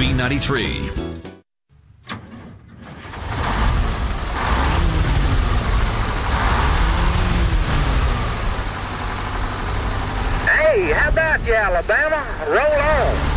B93. Hey, how about you, Alabama? Roll on.